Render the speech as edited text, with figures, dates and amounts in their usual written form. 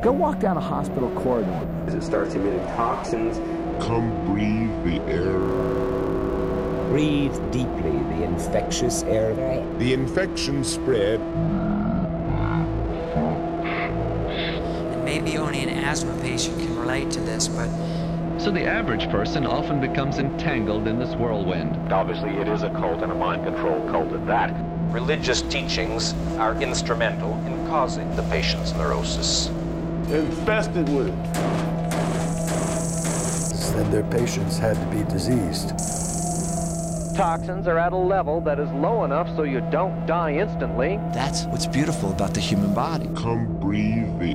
Go walk down a hospital corridor. It starts emitting toxins. Come breathe the air. Breathe deeply the infectious air. The infection spread. And maybe only an asthma patient can relate to this, but so the average person often becomes entangled in this whirlwind. Obviously, it is a cult, and a mind control cult at that. Religious teachings are instrumental in causing the patient's neurosis. Infested with it. Then their patients had to be diseased. Toxins are at a level that is low enough so you don't die instantly. That's what's beautiful about the human body. Come breathe the